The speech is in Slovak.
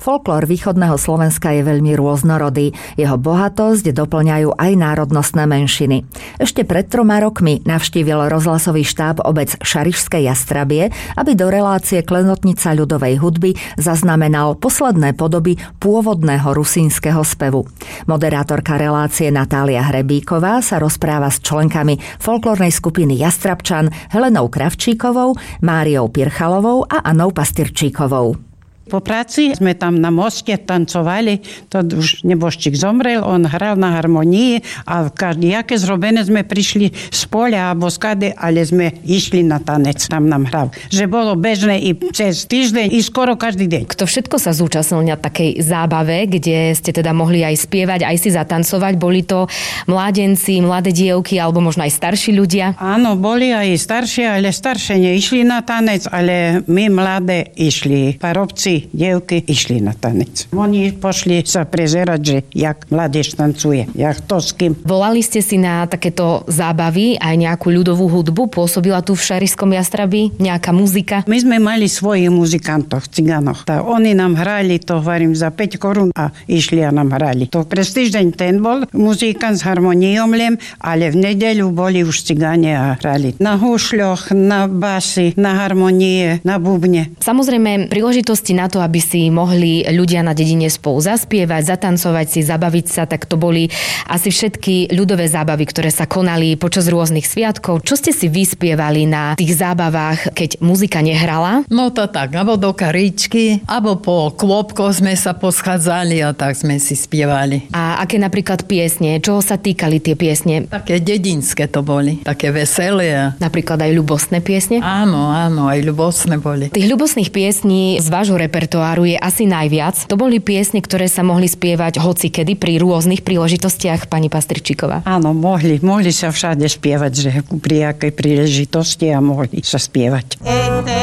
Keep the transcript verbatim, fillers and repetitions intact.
Folklór východného Slovenska je veľmi rôznorodý. Jeho bohatosť doplňajú aj národnostné menšiny. Ešte pred troma rokmi navštívil rozhlasový štáb obec Šarišské Jastrabie, aby do relácie Klenotnica ľudovej hudby zaznamenal posledné podoby pôvodného rusínskeho spevu. Moderátorka relácie Natália Hrebíková sa rozpráva s členkami folklórnej skupiny Jastrabčan Helenou Kravčíkovou, Máriou Pirchalovou a Annou Pastyrčíkovou. Po práci sme tam na moste tancovali, to už neboščík zomrel, on hral na harmonii a každý, jaké zrobené sme prišli z poľa alebo skade, ale sme išli na tanec, tam nám hral. Že bolo bežné i cez týždeň, i skoro každý deň. Kto všetko sa zúčastnil na takej zábave, kde ste teda mohli aj spievať, aj si zatancovať? Boli to mládenci, mladé dievky alebo možno aj starší ľudia? Áno, boli aj staršie, ale staršie neišli na tanec, ale my mladé išli. Parobci, dievky išli na tanec. Oni pošli sa prezerať, že jak mládež tancuje, jak to s kým. Volali ste si na takéto zábavy aj nejakú ľudovú hudbu? Pôsobila tu v Šarišskom Jastrabí nejaká muzika? My sme mali svojich muzikantov, cigánoch. Tak oni nám hrali, to hovorím, za päť korún a išli a nám hrali. To pres týždeň ten bol muzikant s harmoniom len, ale v nedeľu boli už cigáne a hrali na húšľoch, na basy, na harmonie, na bubne. Samozrejme, príležitosti na to, aby si mohli ľudia na dedine spolu zaspievať, zatancovať si, zabaviť sa, tak to boli asi všetky ľudové zábavy, ktoré sa konali počas rôznych sviatkov. Čo ste si vyspievali na tých zábavách, keď muzika nehrala? No to tak, alebo do karičky, alebo po klopkoch sme sa poschádzali a tak sme si spievali. A aké napríklad piesne? Čoho sa týkali tie piesne? Také dedinské to boli, také veselé. Napríklad aj ľubostné piesne? Áno, áno, aj ľubostné boli. Tých ľubostných piesní z vášho repertoáru je asi najviac. To boli piesne, ktoré sa mohli spievať hocikedy pri rôznych príležitostiach, pani Pastyrčíková. Áno, mohli, mohli sa všade spievať, že pri akej príležitosti a mohli sa spievať.